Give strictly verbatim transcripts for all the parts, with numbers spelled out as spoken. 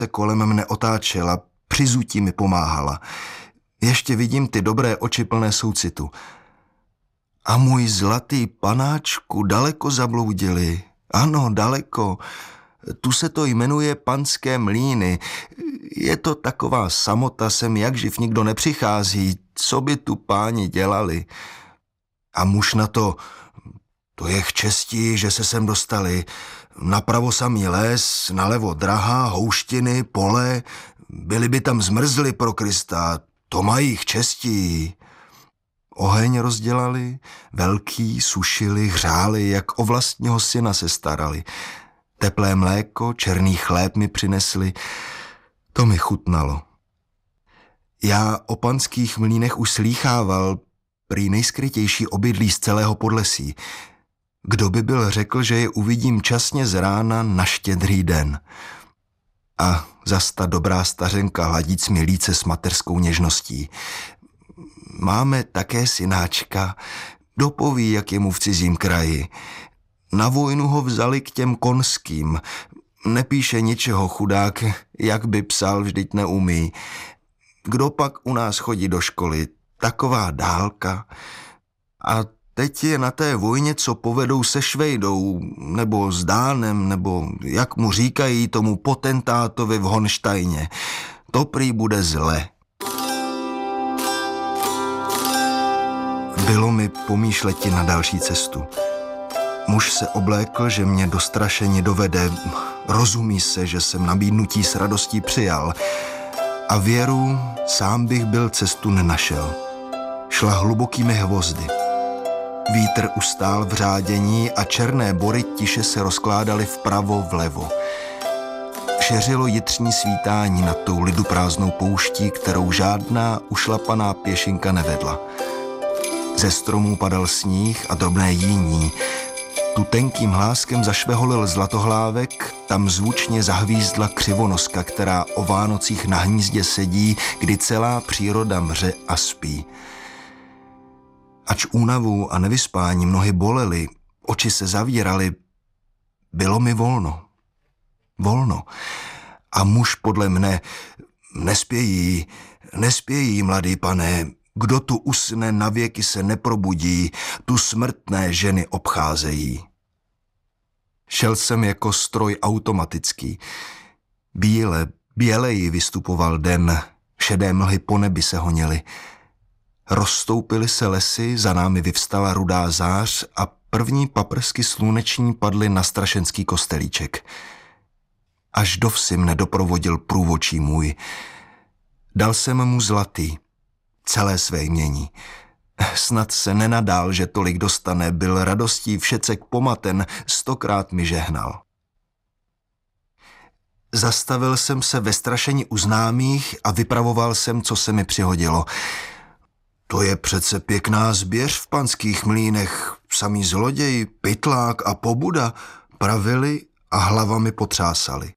se kolem mne otáčela, při zutí mi pomáhala. Ještě vidím ty dobré oči plné soucitu. A můj zlatý panáčku daleko zabloudili. Ano, daleko. Tu se to jmenuje Panské Mlýny. Je to taková samota, sem jakživ nikdo nepřichází. Co by tu páni dělali? A muž na to, to je k česti, že se sem dostali. Napravo samý les, nalevo drahá, houštiny, pole. Byli by tam zmrzli pro Krista. To mají k česti. Oheň rozdělali, velký, sušili, hřáli, jak o vlastního syna se starali. Teplé mléko, černý chléb mi přinesli. To mi chutnalo. Já o Panských Mlýnech už slýchával, prý nejskrytější obydlí z celého Podlesí. Kdo by byl řekl, že je uvidím časně z rána na Štědrý den. A zas ta dobrá stařenka hladíc mi líce s mateřskou něžností. Máme také synáčka, dopoví, jak je mu v cizím kraji. Na vojnu ho vzali k těm konským. Nepíše ničeho chudák, jak by psal, vždyť neumí. Kdo pak u nás chodí do školy? Taková dálka. A teď je na té vojně, co povedou se Švejdou, nebo s Dánem, nebo jak mu říkají tomu potentátovi v Honštajně. To prý bude zle. Bylo mi pomýšleti na další cestu. Muž se oblékl, že mě dostrašeně dovede. Rozumí se, že jsem nabídnutí s radostí přijal. A věru, sám bych byl cestu nenašel. Šla hlubokými hvozdy. Vítr ustál v řádění a černé bory tiše se rozkládaly vpravo vlevo. Šeřilo jitřní svítání nad tou liduprázdnou pouští, kterou žádná ušlapaná pěšinka nevedla. Ze stromů padal sníh a drobné jíní. Tu tenkým hláskem zašveholil zlatohlávek, tam zvučně zahvízdla křivonoska, která o Vánocích na hnízdě sedí, kdy celá příroda mře a spí. Ač únavou a nevyspáním nohy bolely, oči se zavíraly, bylo mi volno. Volno. A muž podle mne, nespějí, nespějí, mladý pane, kdo tu usne, navěky se neprobudí, tu smrtné ženy obcházejí. Šel jsem jako stroj automatický. Bíle, běleji vystupoval den, šedé mlhy po nebi se honily. Rozstoupily se lesy, za námi vyvstala rudá zář a první paprsky sluneční padly na strašenský kostelíček. Až do vsi mne doprovodil průvočí můj. Dal jsem mu zlatý, celé své jmění. Snad se nenadál, že tolik dostane, byl radostí všecek pomaten, stokrát mi žehnal. Zastavil jsem se ve strašení u známých a vypravoval jsem, co se mi přihodilo. To je přece pěkná zběř v Panských Mlýnech, samý zloděj, pytlák a pobuda, pravili a hlavami potřásali.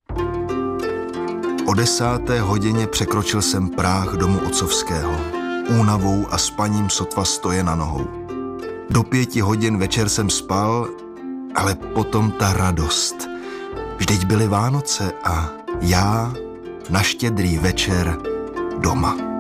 O desáté hodině překročil jsem práh domu otcovského. Únavou a spaním sotva stoje na nohou. Do pěti hodin večer jsem spal, ale potom ta radost. Vždyť byly Vánoce a já na Štědrý večer doma.